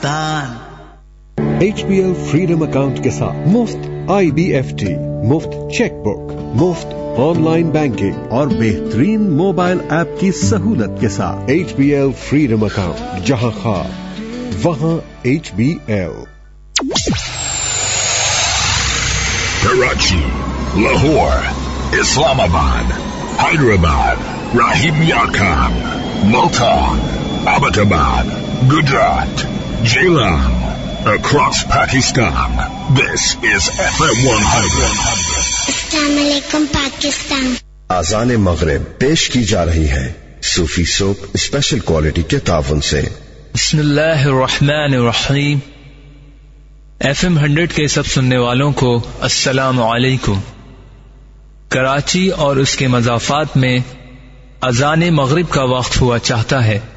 HBL freedom account के साथ मुफ्त IBFT, मुफ्त चेकबुक, मुफ्त ऑनलाइन बैंकिंग और बेहतरीन मोबाइल ऐप की सहूलत के साथ HBL फ्रीडम अकाउंट, जहां खास वहां HBL। Karachi, Lahore, Islamabad, Hyderabad, Rahim Yar Khan, Multan, Abbottabad, Gujarat, Jhelum, across Pakistan. This is FM 100. Assalamualaikum Pakistan. आज़ान मगरिब पेश की जा रही है सूफी सोप स्पेशल क्वालिटी के ताउन से। बिस्मिल्लाहिर्रहमानिर्रहीम। FM 100 के सब सुनने वालों को अस्सलामु अलैकुम। कराची और उसके मज़ाफ़ात में अज़ान मगरिब का वक्त हुआ चाहता है।